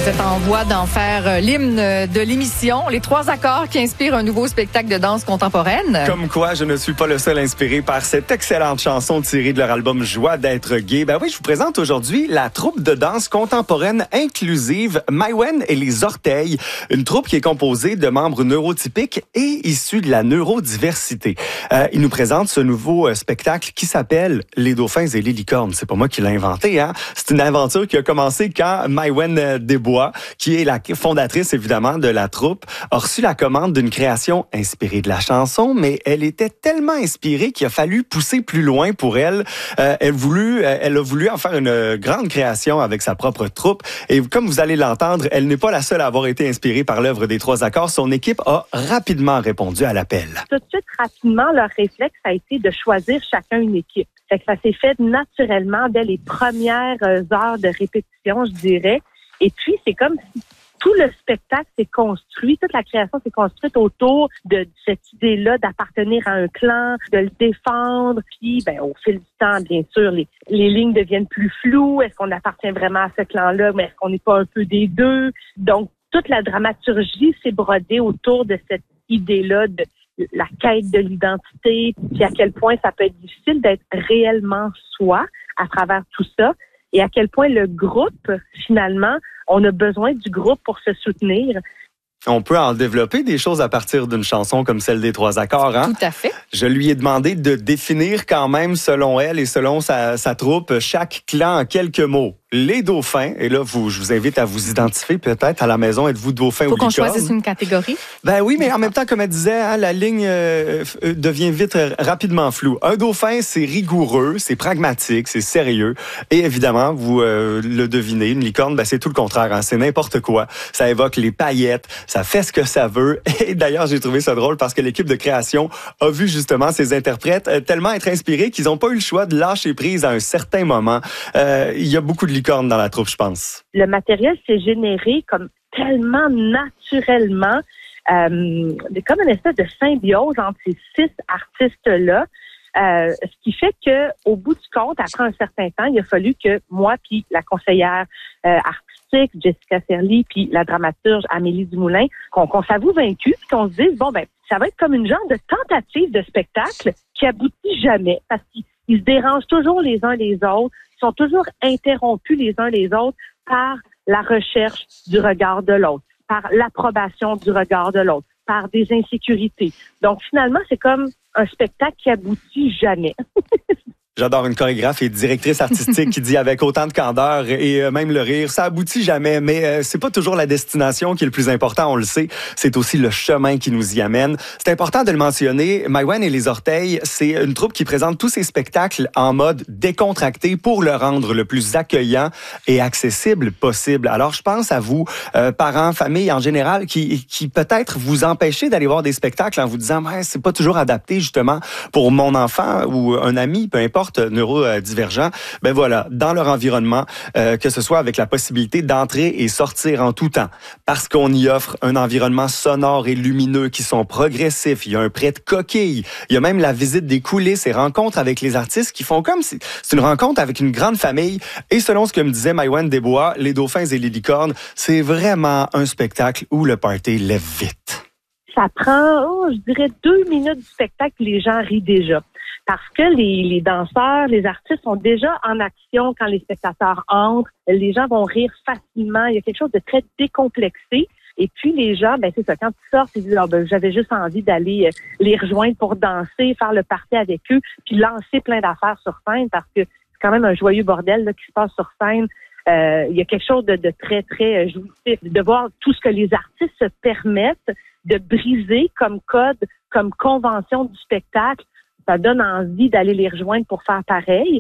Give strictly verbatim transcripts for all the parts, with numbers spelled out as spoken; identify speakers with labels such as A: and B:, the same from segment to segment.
A: Vous êtes en voie d'en faire l'hymne de l'émission, les trois accords qui inspirent un nouveau spectacle de danse contemporaine.
B: Comme quoi, je ne suis pas le seul inspiré par cette excellente chanson tirée de leur album Joie d'être gay. Ben oui, je vous présente aujourd'hui la troupe de danse contemporaine inclusive Maïwenn et les Orteils, une troupe qui est composée de membres neurotypiques et issus de la neurodiversité. Euh, ils nous présentent ce nouveau spectacle qui s'appelle Les Dauphins et les Licornes. C'est pas moi qui l'ai inventé, hein. C'est une aventure qui a commencé quand Maïwenn Desbois, qui est la fondatrice évidemment de la troupe, a reçu la commande d'une création inspirée de la chanson, mais elle était tellement inspirée qu'il a fallu pousser plus loin pour elle. Euh, elle, voulu, elle a voulu en faire une grande création avec sa propre troupe. Et comme vous allez l'entendre, elle n'est pas la seule à avoir été inspirée par l'œuvre des Trois Accords. Son équipe a rapidement répondu à l'appel.
C: Tout de suite, rapidement, leur réflexe a été de choisir chacun une équipe. Fait que ça s'est fait naturellement dès les premières heures de répétition, je dirais. Et puis, c'est comme si tout le spectacle s'est construit, toute la création s'est construite autour de cette idée-là d'appartenir à un clan, de le défendre. Puis, ben, au fil du temps, bien sûr, les, les lignes deviennent plus floues. Est-ce qu'on appartient vraiment à ce clan-là, mais est-ce qu'on n'est pas un peu des deux? Donc, toute la dramaturgie s'est brodée autour de cette idée-là de la quête de l'identité, puis à quel point ça peut être difficile d'être réellement soi à travers tout ça. Et à quel point le groupe, finalement, on a besoin du groupe pour se soutenir.
B: On peut en développer des choses à partir d'une chanson comme celle des Trois Accords, hein?
A: Tout à fait.
B: Je lui ai demandé de définir quand même, selon elle et selon sa, sa troupe, chaque clan en quelques mots. Les dauphins, et là, vous, je vous invite à vous identifier peut-être à la maison. Êtes-vous dauphin ou licorne?
A: Faut qu'on choisisse une catégorie.
B: Ben oui, mais en même temps, comme elle disait, hein, la ligne euh, devient vite euh, rapidement floue. Un dauphin, c'est rigoureux, c'est pragmatique, c'est sérieux. Et évidemment, vous euh, le devinez, une licorne, ben, c'est tout le contraire. Hein, c'est n'importe quoi. Ça évoque les paillettes, ça fait ce que ça veut. Et d'ailleurs, j'ai trouvé ça drôle parce que l'équipe de création a vu justement ces interprètes euh, tellement être inspirés qu'ils n'ont pas eu le choix de lâcher prise à un certain moment. Euh, il y a beaucoup de licorne dans la troupe, je pense.
C: Le matériel s'est généré comme tellement naturellement, euh, comme une espèce de symbiose entre ces six artistes-là, euh, ce qui fait que, au bout du compte, après un certain temps, il a fallu que moi puis la conseillère euh, artistique, Jessica Serly, puis la dramaturge Amélie Dumoulin, qu'on, qu'on s'avoue vaincus, puis qu'on se dise, bon, ben, ça va être comme une genre de tentative de spectacle qui aboutit jamais, parce qu'ils ils se dérangent toujours les uns les autres, sont toujours interrompus les uns les autres par la recherche du regard de l'autre, par l'approbation du regard de l'autre, par des insécurités. Donc, finalement, c'est comme un spectacle qui aboutit jamais.
B: J'adore une chorégraphe et directrice artistique qui dit avec autant de candeur et euh, même le rire, ça aboutit jamais, mais euh, c'est pas toujours la destination qui est le plus important, on le sait, c'est aussi le chemin qui nous y amène. C'est important de le mentionner, Maïwenn et les Orteils, c'est une troupe qui présente tous ses spectacles en mode décontracté pour le rendre le plus accueillant et accessible possible. Alors je pense à vous, euh, parents, familles en général, qui, qui peut-être vous empêchez d'aller voir des spectacles en vous disant ouais, c'est pas toujours adapté justement pour mon enfant ou un ami, peu importe, neurodivergents, ben voilà, dans leur environnement, euh, que ce soit avec la possibilité d'entrer et sortir en tout temps, parce qu'on y offre un environnement sonore et lumineux qui sont progressifs, il y a un prêt de coquille, il y a même la visite des coulisses et rencontres avec les artistes qui font comme si c'est une rencontre avec une grande famille, et selon ce que me disait Maïwenn Desbois, Les Dauphins et les Licornes, c'est vraiment un spectacle où le party lève vite.
C: Ça prend, oh, je dirais, deux minutes du spectacle, les gens rient déjà. Parce que les, les danseurs, les artistes sont déjà en action quand les spectateurs entrent. Les gens vont rire facilement. Il y a quelque chose de très décomplexé. Et puis, les gens, ben c'est ça, quand ils sortent, ils disent, oh, ben, j'avais juste envie d'aller les rejoindre pour danser, faire le party avec eux, puis lancer plein d'affaires sur scène parce que c'est quand même un joyeux bordel là, qui se passe sur scène. Euh, il y a quelque chose de, de très, très jouissif. De voir tout ce que les artistes se permettent de briser comme code, comme convention du spectacle. Ça donne envie d'aller les rejoindre pour faire pareil.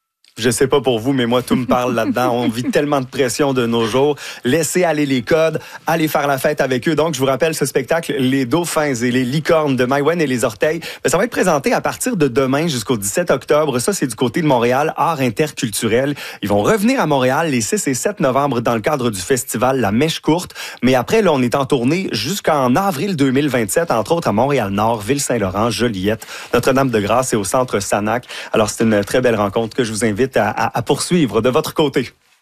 B: Je sais pas pour vous, mais moi, tout me parle là-dedans. On vit tellement de pression de nos jours. Laissez aller les codes, allez faire la fête avec eux. Donc, je vous rappelle ce spectacle, Les Dauphins et les Licornes de Maïwenn et les Orteils. Ça va être présenté à partir de demain jusqu'au dix-sept octobre. Ça, c'est du côté de Montréal, art interculturel. Ils vont revenir à Montréal les six et sept novembre dans le cadre du festival La Mèche Courte. Mais après, là, on est en tournée jusqu'en avril deux mille vingt-sept, entre autres à Montréal-Nord, Ville-Saint-Laurent, Joliette, Notre-Dame-de-Grâce et au Centre Sanac. Alors, c'est une très belle rencontre que je vous invite À, à, à poursuivre de votre côté.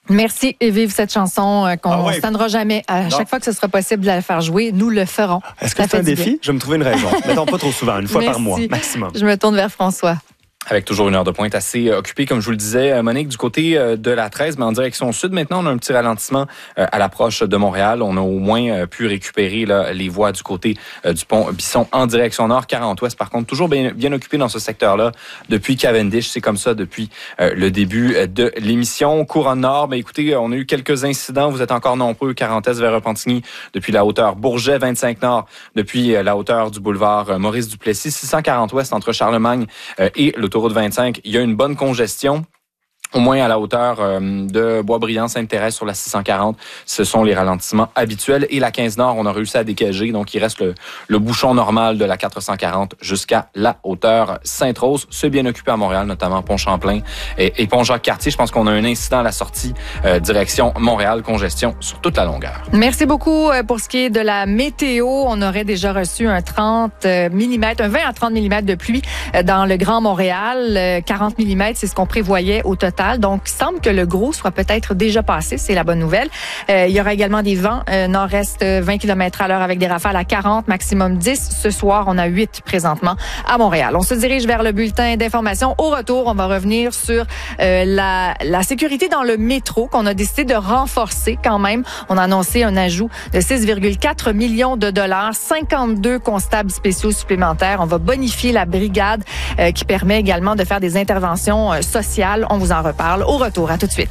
A: Merci et vive cette chanson euh, qu'on
B: Ah
A: ne
B: ouais.
A: s'annera jamais. À
B: Non.
A: chaque fois que ce sera possible de la faire jouer, nous le ferons.
B: Est-ce que
A: Ça
B: c'est un
A: fait du
B: défi?
A: bien.
B: Je vais me trouver une raison. Mettons pas trop souvent, une fois par
A: Merci.
B: mois, maximum.
A: Je me tourne vers François.
D: Avec toujours une heure de pointe assez euh, occupée, comme je vous le disais, euh, Monique, du côté euh, de la treize, mais en direction sud. Maintenant, on a un petit ralentissement euh, à l'approche de Montréal. On a au moins euh, pu récupérer là, les voies du côté euh, du pont Bisson en direction nord. quarante ouest, par contre, toujours bien, bien occupé dans ce secteur-là depuis Cavendish. C'est comme ça depuis euh, le début de l'émission. Couronne nord, ben, écoutez, on a eu quelques incidents. Vous êtes encore nombreux. quarante est vers Repentigny depuis la hauteur Bourget. vingt-cinq nord depuis euh, la hauteur du boulevard euh, Maurice-Duplessis. six cent quarante ouest entre Charlemagne euh, et l'autoroute vingt-cinq, il y a une bonne congestion. Au moins à la hauteur euh, de Boisbriand, Sainte-Thérèse sur la six cent quarante. Ce sont les ralentissements habituels. Et la quinze nord, on a réussi à dégager. Donc, il reste le, le bouchon normal de la quatre cent quarante jusqu'à la hauteur Sainte-Rose. C'est bien occupé à Montréal, notamment Pont-Champlain et, et Pont-Jacques-Cartier. Je pense qu'on a un incident à la sortie euh, direction Montréal. Congestion sur toute la longueur.
A: Merci beaucoup pour ce qui est de la météo. On aurait déjà reçu un trente millimètres, un vingt à trente millimètres de pluie dans le Grand Montréal. quarante millimètres, c'est ce qu'on prévoyait au total. Donc, il semble que le gros soit peut-être déjà passé. C'est la bonne nouvelle. Euh, il y aura également des vents euh, nord-est vingt kilomètres à l'heure avec des rafales à quarante, maximum dix. Ce soir, on a huit présentement à Montréal. On se dirige vers le bulletin d'information. Au retour, on va revenir sur euh, la, la sécurité dans le métro qu'on a décidé de renforcer quand même. On a annoncé un ajout de six virgule quatre millions de dollars, cinquante-deux constables spéciaux supplémentaires. On va bonifier la brigade euh, qui permet également de faire des interventions euh, sociales. On vous en reparle au retour. À tout de suite.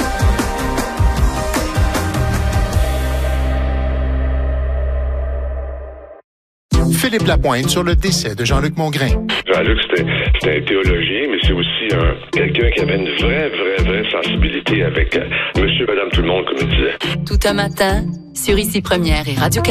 E: Philippe Lapointe sur le décès de Jean-Luc Mongrain.
F: Jean-Luc, c'était, c'était un théologien, mais c'est aussi un, quelqu'un qui avait une vraie, vraie, vraie sensibilité avec euh, monsieur, madame, tout le monde, comme il disait.
G: Tout un matin, sur Ici Première et Radio-Canada.